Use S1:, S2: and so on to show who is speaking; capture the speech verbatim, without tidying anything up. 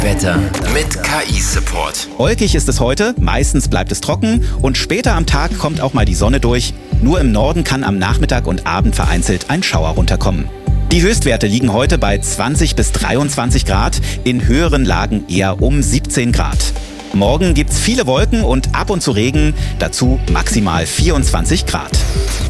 S1: Wetter mit K I-Support.
S2: Wolkig ist es heute, meistens bleibt es trocken und später am Tag kommt auch mal die Sonne durch. Nur im Norden kann am Nachmittag und Abend vereinzelt ein Schauer runterkommen. Die Höchstwerte liegen heute bei zwanzig bis dreiundzwanzig Grad, in höheren Lagen eher um siebzehn Grad. Morgen gibt's viele Wolken und ab und zu Regen, dazu maximal vierundzwanzig Grad.